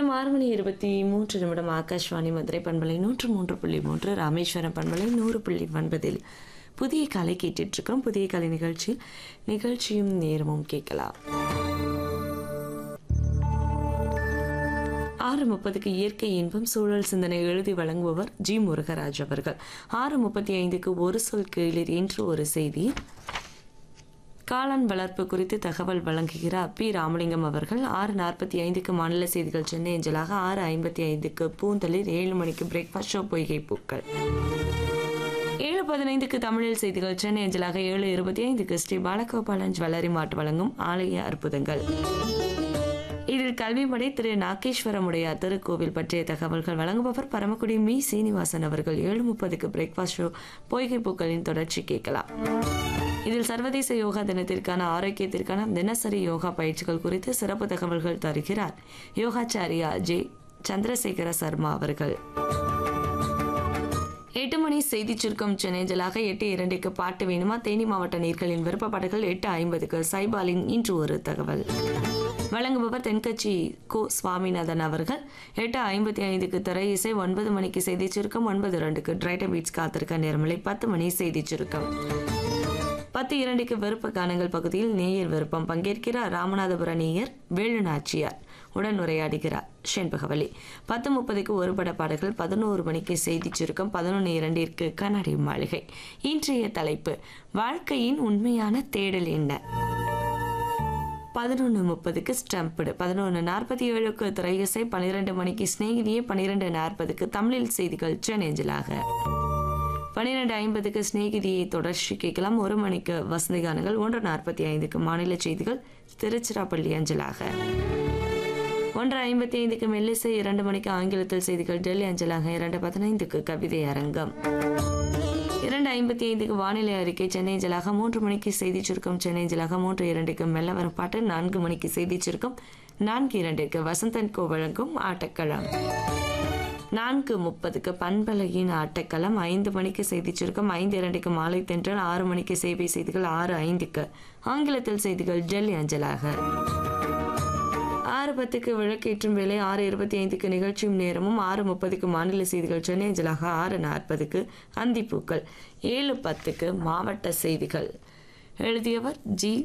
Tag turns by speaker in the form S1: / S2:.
S1: நேரம் 6:23 ஆகாஷ்வாணி மதுரை பண்பலை 103.3 ராமேஸ்வரம் பண்பலை 100.9 புதிய கலை கேட்டுட்டு இருக்கோம். புதிய கலை நிகழ்ச்சியும் நேரமும் கேட்கலாம். 6:30க்கு இயற்கை இன்பம் சூழல் சிந்தனை எழுதி வழங்குபவர் ஜி முருகராஜ் அவர்கள். 6:35க்கு ஒரு சொல் கேளிர் என்று ஒரு செய்தி. காளான் வளர்ப்பு குறித்து தகவல் வழங்குகிறார் பி ராமலிங்கம் அவர்கள். 6:45க்கு மாநில செய்திகள் சென்னை அஞ்சலாக. 6:55க்கு பூந்தளிர். 7 மணிக்கு பிரேக்ஃபாஸ்ட் ஷோ பொய்கை பூக்கள். 7:15க்கு தமிழில் செய்திகள் சென்னை அஞ்சலாக. 7:25க்கு ஸ்ரீ பாலகோபாலன் ஜுவல்லரி மார்ட் வழங்கும் ஆலய அற்புதங்கள். இதில் கல்விமடை திரு நாகேஸ்வரமுடையார் திருக்கோவில் பற்றிய தகவல்கள் வழங்குபவர் பரமக்குடி மீ சீனிவாசன் அவர்கள். 7:30க்கு பிரேக்ஃபாஸ்ட் ஷோ பொய்கை பூக்களின் தொடர்ச்சி கேட்கலாம். இதில் சர்வதேச யோகா தினத்திற்கான ஆரோக்கியத்திற்கான தினசரி யோகா பயிற்சிகள் குறித்து சிறப்பு தகவல்கள் தருகிறார் யோகாச்சாரியா ஜே சந்திரசேகர சர்மா அவர்கள். 8 மணி செய்தி சுருக்கம் சென்னை ஜலாக. 8:02க்கு பாட்டு வேணுமா தேனி மாவட்ட நீர்களின் விருப்பப்பாடுகள். 8:50க்கு சைபாலின் இன்று ஒரு தகவல் வழங்குபவர் தென்கட்சி கோ சுவாமிநாதன் அவர்கள். 8:55க்கு திரை இசை. 9 மணிக்கு செய்தி சுருக்கம். 9:02க்கு டிரைட்டர் பீட்ஸ் காத்திருக்க நேரமில்லை. 10 மணி செய்தி சுருக்கம். 10:02க்கு விருப்ப கானங்கள் பகுதியில் நேயர் விருப்பம் பங்கேற்கிறார் ராமநாதபுர நேயர் வேலு நாச்சியார். உடன் உரையாடுகிறார் ஷென்பகவலி. 10:30க்கு ஒரு பட பாடல்கள். 11 மணிக்கு செய்தி சுருக்கம். 11:02ற்கு கண்ணாடி மாளிகை. இன்றைய தலைப்பு வாழ்க்கையின் உண்மையான தேடல் என்ன. 11:30க்கு ஸ்டம்படு. 11:47க்கு திரையிசை. 12 மணிக்கு ஸ்நேகிதியே. 12:40க்கு தமிழில் செய்திகள் சென்னைஞ்சலாக. 12:50க்கு ஸ்நேகிதியை தொடர்ச்சி கேட்கலாம். 1 மணிக்கு வசந்தி கானங்கள். 1:45க்கு மாநில செய்திகள் திருச்சிராப்பள்ளி அஞ்சலாக. 1:55க்கு மெல்லிசை. 2 மணிக்கு ஆங்கிலத்தில் செய்திகள் டெல்லி அஞ்சலாக. 2:15க்கு கவிதை அரங்கம். 2:55க்கு வானிலை அறிக்கை சென்னை அஞ்சலாக. 3 மணிக்கு செய்தி சுருக்கம் சென்னை அஞ்சலாக. 3:02க்கு மெல்ல வரும் பாட்டு. 4 மணிக்கு செய்தி சுருக்கம். 4:02க்கு வசந்தன் கோ வழங்கும் ஆட்டக்களம். 4:30க்கு பண்பலையின் ஆட்டக்களம். 5 மணிக்கு செய்தி சுருக்கம். 5:02க்கு மாலை தென்றல். 6 மணிக்கு சேவை செய்திகள். 6:05க்கு ஆங்கிலத்தில் செய்திகள் டெல்லி அஞ்சலாக. 6:10க்கு விளக்கேற்றும் வேலை. 6:25க்கு நிகழ்ச்சியும் நேரமும். 6:30க்கு மாநில செய்திகள் சென்னை அஞ்சலாக. 6:40க்கு அந்திப்பூக்கள். 7:10க்கு மாவட்ட செய்திகள். எழுதியவர் ஜி